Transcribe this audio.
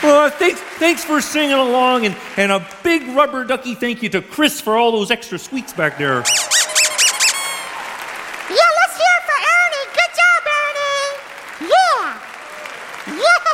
Thanks for singing along, and a big rubber ducky thank you to Chris for all those extra squeaks back there.